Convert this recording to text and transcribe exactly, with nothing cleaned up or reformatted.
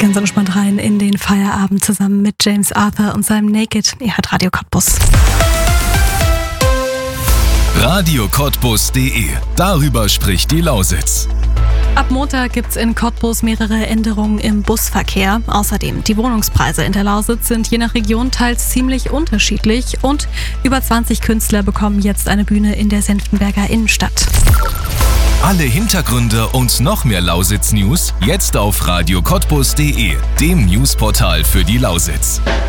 Ganz entspannt rein in den Feierabend zusammen mit James Arthur und seinem Naked. Ihr hört Radio Cottbus. Radio Cottbus punkt de. Darüber spricht die Lausitz. Ab Montag gibt's in Cottbus mehrere Änderungen im Busverkehr. Außerdem, die Wohnungspreise in der Lausitz sind je nach Region teils ziemlich unterschiedlich und über zwanzig Künstler bekommen jetzt eine Bühne in der Senftenberger Innenstadt. Alle Hintergründe und noch mehr Lausitz-News jetzt auf Radio Cottbus punkt de, dem Newsportal für die Lausitz.